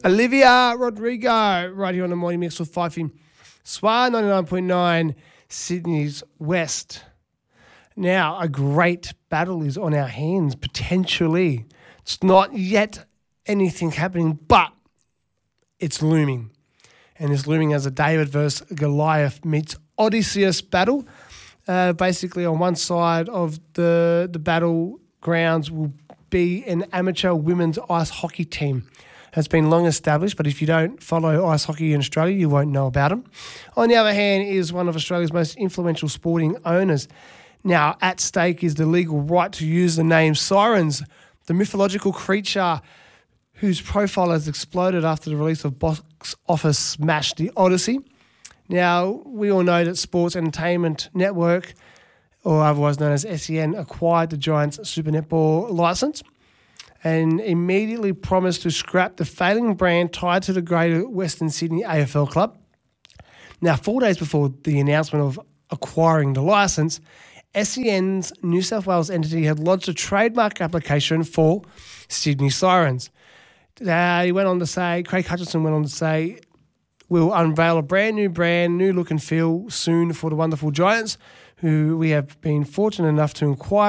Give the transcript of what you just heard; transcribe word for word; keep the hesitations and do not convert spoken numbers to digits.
Olivia Rodrigo, right here on the Morning Mix with Fifey. S W A ninety-nine point nine, Sydney's West. Now, a great battle is on our hands, potentially. It's not yet anything happening, but it's looming. And it's looming as a David versus Goliath meets Odysseus battle. Uh, basically, on one side of the, the battlegrounds will be an amateur women's ice hockey team. It's been long established, but if you don't follow ice hockey in Australia, you won't know about them. On the other hand is one of Australia's most influential sporting owners. Now, at stake is the legal right to use the name Sirens, the mythological creature whose profile has exploded after the release of box office smash The Odyssey. Now, we all know that Sports Entertainment Network, or otherwise known as S E N, acquired the Giants Super Netball licence and immediately promised to scrap the failing brand tied to the Greater Western Sydney A F L club. Now, four days before the announcement of acquiring the licence, S E N's New South Wales entity had lodged a trademark application for Sydney Sirens. Uh, he went on to say, Craig Hutchinson went on to say, we'll unveil a brand new brand, new look and feel soon for the wonderful Giants, who we have been fortunate enough to acquire